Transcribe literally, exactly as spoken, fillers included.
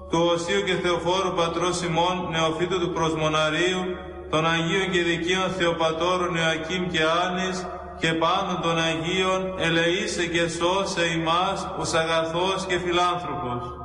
του Οσίου και Θεοφόρου Πατρός ημών, νεοφύτου του Προσμοναρίου, των Αγίων και Δικαίων Θεοπατώρων Ιωακήμ και Άννης, και πάντων των Αγίων, ελεήσε και σώσε ημάς ως αγαθός και φιλάνθρωπος.